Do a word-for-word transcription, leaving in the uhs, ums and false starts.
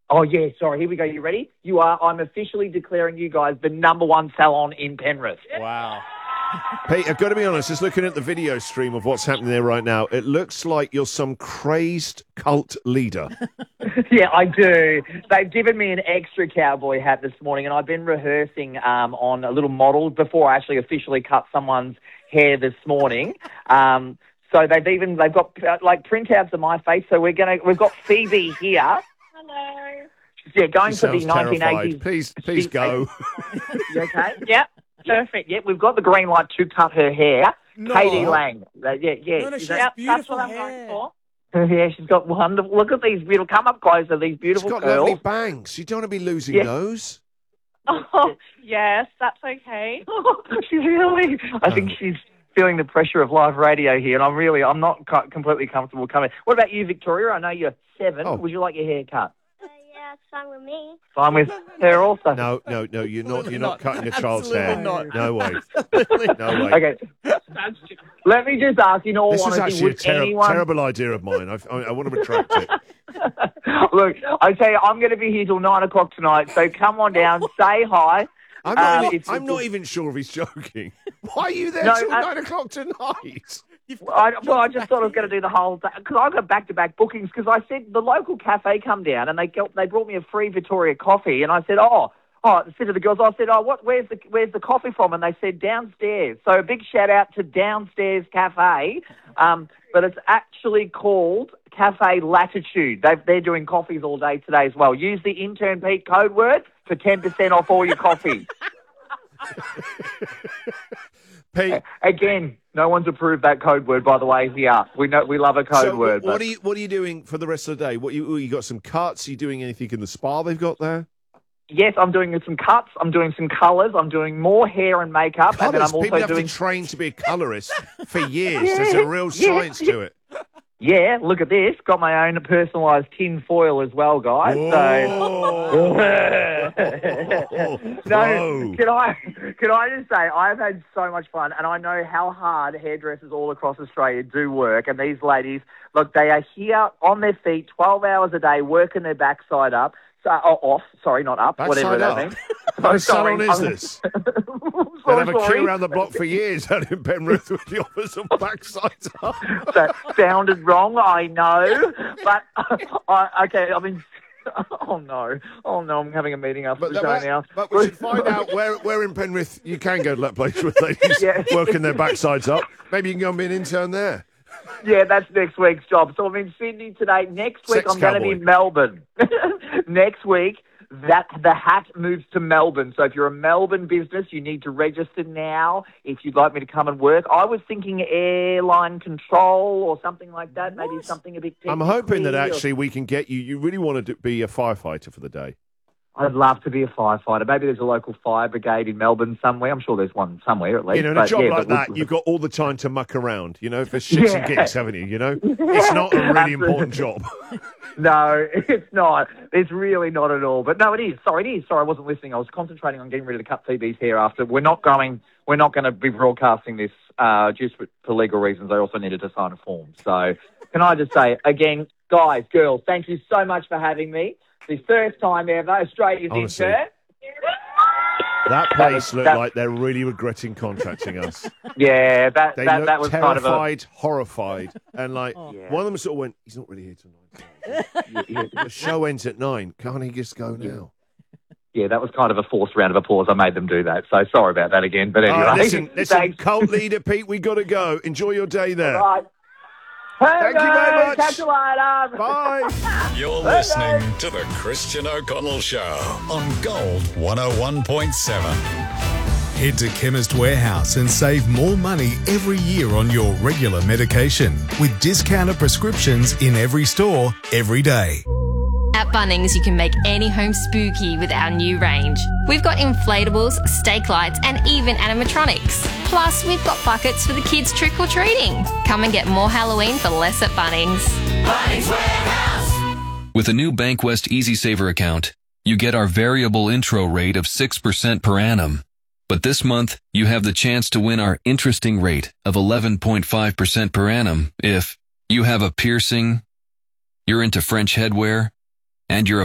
Oh, yeah, sorry. Here we go. You ready? You are. I'm officially declaring you guys the number one salon in Penrith. Wow. Pete, I've got to be honest, just looking at the video stream of what's happening there right now, it looks like you're some crazed cult leader. Yeah, I do. They've given me an extra cowboy hat this morning, and I've been rehearsing um, on a little model before I actually officially cut someone's hair this morning. Um, so they've even, they've got uh, like printouts of my face. So we're going to, we've got Phoebe here. Hello. Yeah, going She for the sounds nineteen eighties. terrified. Please, please go. You okay? Yep. Perfect. Yep, we've got the green light to cut her hair. No. Katie Lang. Uh, yeah, yeah. No, no, Is she's that- beautiful That's what I'm hair. going for. Yeah, she's got wonderful. Look at these beautiful. Come up closer. These She's beautiful got curls. lovely bangs. You don't want to be losing Yeah. those. Oh, yes, that's okay. She's really. I think she's feeling the pressure of live radio here, and I'm really. I'm not co- completely comfortable coming. What about you, Victoria? I know you're seven. Oh. Would you like your hair cut? Uh, yeah, it's fine with me. Fine with her also. No, no, no. You're not. You're not not. cutting a child's Absolutely hair. not. No way. Absolutely. No way. Okay. Let me just ask, in all This is honesty, actually a would ter- anyone... terrible idea of mine. I've, I, I want to retract it. Look, I tell you, I'm going to be here till nine o'clock tonight, so come on down, say hi. I'm not, Um, even, it's- I'm not even sure if he's joking. Why are you there No, till uh, nine o'clock tonight? I, well, I just thought I was going to do the whole thing because I got back-to-back bookings because I said the local cafe come down and they got, they brought me a free Victoria coffee and I said, oh, oh, I said to the girls, I said, oh, what? Where's the where's the coffee from? And they said downstairs. So a big shout out to Downstairs Cafe, um, but it's actually called Cafe Latitude. They've, they're doing coffees all day today as well. Use the intern Pete code word for ten percent off all your coffees. Pete, Again, no one's approved that code word, by the way. Yeah, we know we love a code so word. what but- are you what are you doing for the rest of the day? What you you got some cuts? Are you doing anything in the spa they've got there? Yes, I'm doing some cuts. I'm doing some colours. I'm doing more hair and makeup, and then Colours. I'm also People have doing. to train to be a colorist for years. Yeah, There's a real yeah, science to it. Yeah, look at this. Got my own personalised tin foil as well, guys. Oh. So. no, Whoa. can I can I just say I've had so much fun, and I know how hard hairdressers all across Australia do work. And these ladies, look, they are here on their feet, twelve hours a day, working their backside up. So, oh, off, sorry, not up, Backside whatever that up? means. What I'm salon sorry, is I'm- this? I'm They'll so have a sorry. queue around the block for years out in Penrith with the offers of backsides up. That sounded wrong, I know. But, I, okay, I mean, oh no. Oh no, I'm having a meeting after But, the show that- now. but we should find out where, where in Penrith you can go to that place with ladies Yeah. working their backsides up. Maybe you can go and be an intern there. Yeah, that's next week's job. So I'm in Sydney today. Next week Sex I'm going to be cowboy. in Melbourne. Next week, that the hat moves to Melbourne. So if you're a Melbourne business, you need to register now if you'd like me to come and work. I was thinking airline control or something like that, maybe something a bit I'm hoping that technical or- actually we can get you. You really want to do- be a firefighter for the day. I'd love to be a firefighter. Maybe there's a local fire brigade in Melbourne somewhere. I'm sure there's one somewhere at least. You know, in a But, job yeah, like but that, we- you've got all the time to muck around, you know, for shits and Yeah. gigs, haven't you? You know, it's not a really important job. No, it's not. It's really not at all. But no, it is. Sorry, it is. Sorry, I wasn't listening. I was concentrating on getting ready to cut Phoebe's hair after. We're not going. We're not going to be broadcasting this uh, just for, for legal reasons. I also needed to sign a form. So, can I just say again, guys, girls, thank you so much for having me. The first time ever, Australia's Honestly. intern. That place looked that- like they're really regretting contracting us. Yeah, that They that, looked that was kind of a. terrified, horrified, and like Yeah. one of them sort of went, "He's not really here tonight. The show ends at nine. Can't he just go now?" Yeah, that was kind of a forced round of applause. I made them do that. So sorry about that again. But anyway, All right, listen, listen, thanks. cult leader Pete, we got to go. Enjoy your day there. Right. Thank you very much. Catch you later. Bye. You're listening to The Christian O'Connell Show on Gold one oh one point seven. Head to Chemist Warehouse and save more money every year on your regular medication with discounted prescriptions in every store, every day. At Bunnings, you can make any home spooky with our new range. We've got inflatables, stake lights, and even animatronics. Plus, we've got buckets for the kids trick-or-treating. Come and get more Halloween for less at Bunnings. Bunnings Warehouse. With a new Bankwest EasySaver account, you get our variable intro rate of six percent per annum. But this month, you have the chance to win our interesting rate of eleven point five percent per annum if you have a piercing, you're into French headwear, and you're a